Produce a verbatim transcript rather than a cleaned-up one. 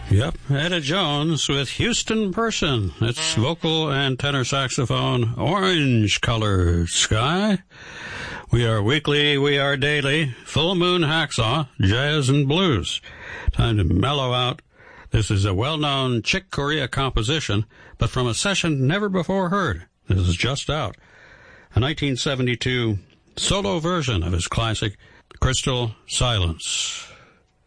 Yep, Etta Jones with Houston Person. It's vocal and tenor saxophone, Orange Colored Sky. We are weekly, we are daily, Full Moon Hacksaw, jazz and blues. Time to mellow out. This is a well-known Chick Corea composition, but from a session never before heard. This is just out. A nineteen seventy-two solo version of his classic, Crystal Silence.